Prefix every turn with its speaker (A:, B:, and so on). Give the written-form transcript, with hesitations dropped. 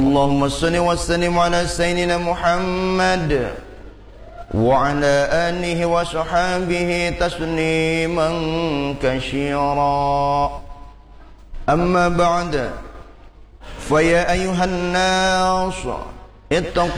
A: اللهم صل وسلم على سيدنا محمد وعلى آله وصحابه تسليما كثيرا. أما بعد، فيا أيها الناس اتقوا